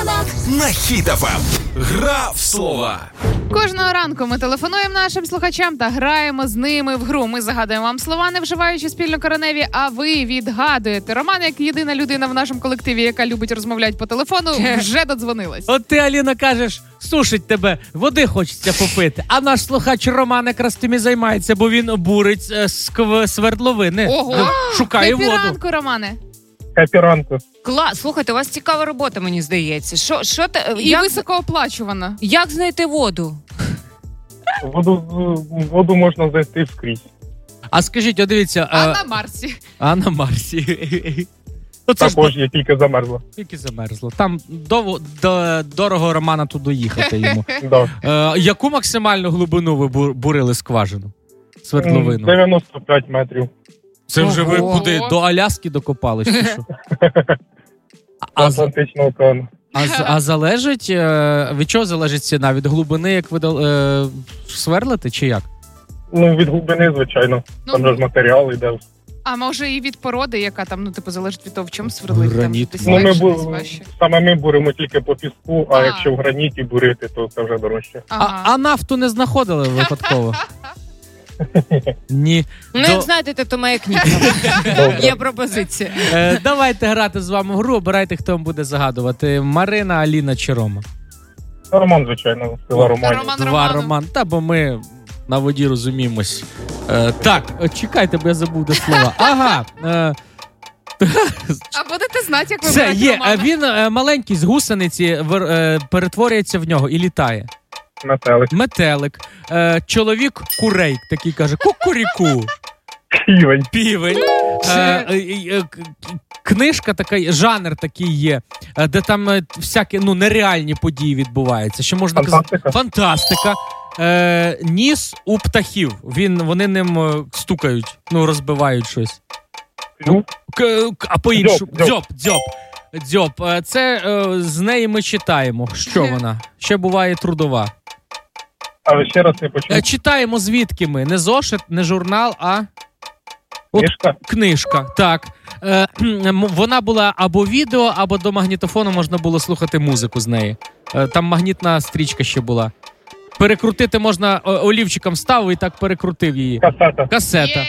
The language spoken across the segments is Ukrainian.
На Хіт ФМ. Гра в слова. Кожного ранку ми телефонуємо нашим слухачам та граємо з ними в гру. Ми загадуємо вам слова, не вживаючи спільно кореневі, а ви відгадуєте. Роман, як єдина людина в нашому колективі, яка любить розмовляти по телефону, вже додзвонилась. От ти, Аліна, кажеш, сушить тебе, води хочеться попити. А наш слухач Роман якраз тим і займається, бо він бурить свердловини. Ого! Шукає воду. Ранку, Романе. Хеппі ранку. Клас, слухайте, у вас цікава робота, мені здається. І високооплачувана. Як знайти воду? Воду можна знайти скрізь. А скажіть, дивіться... А на Марсі? А на Марсі. Також є, тільки замерзло. Тільки замерзло. Там дорого Романа туди їхати йому. Яку максимальну глибину ви бурили скважину? Свердловину? 95 метрів. Це вже ви куди? До Аляски докопались? Чи що? Атлантичного океану. А залежить, від чого залежить ціна? Від глибини, як ви сверлите, чи як? Ну, від глибини, звичайно. Там же ж матеріал йде. А може і від породи, яка там, залежить від того, в чому сверлити? Граніт. Саме ми буримо тільки по піску, а якщо в граніті бурити, то це вже дорожче. А нафту не знаходили випадково? Ні. Ну, як знайдете, то маякніть. Є пропозиція. Давайте грати з вами в гру, обирайте, хто вам буде загадувати. Марина, Аліна чи Рома? Роман, звичайно. Два Роман. Та, бо ми на воді розуміємось. Так, чекайте, бо я забув де слова. Ага. А будете знати, як Це вибирати є. Романа. Він маленький, з гусениці, перетворюється в нього і літає. Метелик. Чоловік курей, такий каже, кукуріку. Півень. Книжка така, жанр такий є, де там всякі нереальні події відбуваються. Що можна казати? Фантастика. Ніс у птахів. Вони ним стукають, розбивають щось. А по-іншому. Дзьоб. Це з неї ми читаємо. Що вона? Ще буває трудова. А ще раз не почув. Читаємо звідки ми. Не зошит, не журнал, а... Книжка? Книжка, так. Вона була або відео, або до магнітофону можна було слухати музику з неї. Там магнітна стрічка ще була. Перекрутити можна, олівчиком ставив і так перекрутив її. Касета.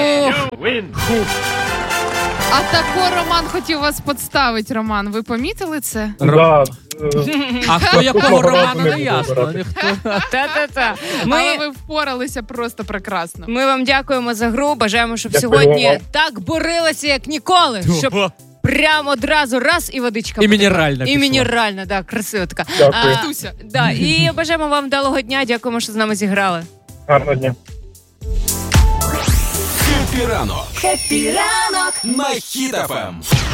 А тако Роман хотів вас підставити, Роман. Ви помітили це? А хто якого Романа, не ясно. Але ви впоралися просто прекрасно. Ми вам дякуємо за гру. Бажаємо, щоб сьогодні так борилися, як ніколи. Щоб прямо одразу раз і водичка. І мінеральна. І мінеральна, так, красиво така. Дякую. І бажаємо вам вдалого дня. Дякуємо, що з нами зіграли. Гарного дня. Хеппі ранок на Хіт ФМ.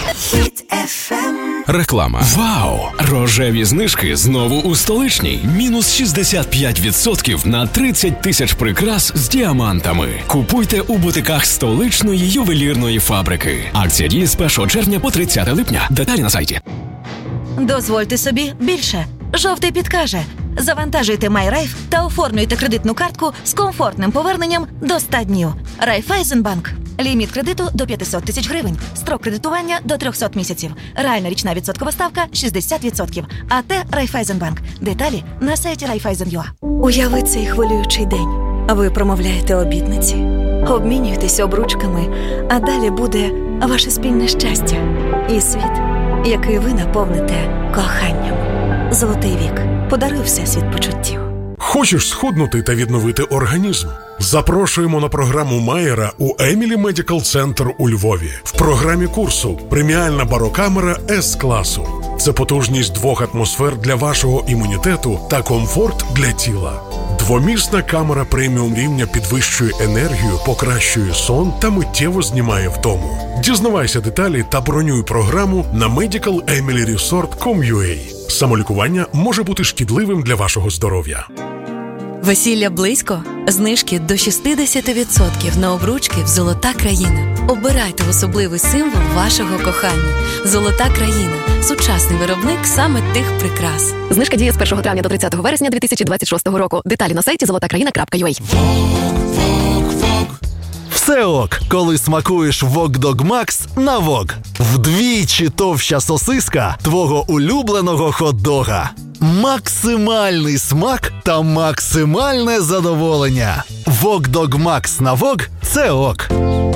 Реклама. Вау! Рожеві знижки знову у столичній. Мінус 65% на 30 тисяч прикрас з діамантами. Купуйте у бутиках столичної ювелірної фабрики. Акція діє з 1 червня по 30 липня. Деталі на сайті. Дозвольте собі більше. Жовтий підкаже. Завантажуйте MyRaiff та оформлюйте кредитну картку з комфортним поверненням до 100 днів. Райфайзенбанк. Ліміт кредиту до 500 тисяч гривень. Строк кредитування до 300 місяців. Реальна річна відсоткова ставка 60%. АТ Райфайзенбанк. Деталі на сайті Raiffeisen.ua. Уяви цей хвилюючий день. Ви промовляєте обітниці. Обмінюєтесь обручками. А далі буде ваше спільне щастя. І світ, який ви наповните коханням. Золотий вік. Подаруй всесвіт почуттів. Хочеш схуднути та відновити організм? Запрошуємо на програму Майера у Емілі Медикал Центр у Львові. В програмі курсу преміальна барокамера С-класу. Це потужність 2 атмосфер для вашого імунітету та комфорт для тіла. Двомісна камера преміум рівня підвищує енергію, покращує сон та миттєво знімає втому. Дізнавайся деталі та бронюй програму на medicalemilresort.com.ua. Самолікування може бути шкідливим для вашого здоров'я. Весілля близько? Знижки до 60% на обручки в «Золота країна». Обирайте особливий символ вашого кохання. «Золота країна» – сучасний виробник саме тих прикрас. Знижка діє з 1 травня до 30 вересня 2026 року. Деталі на сайті zolotakraina.ua. Все ок, коли смакуєш Wok Dog Max на Wok. Вдвічі товща сосиска твого улюбленого хот-дога. Максимальний смак та максимальне задоволення. Wok Dog Max на Wok – це ок.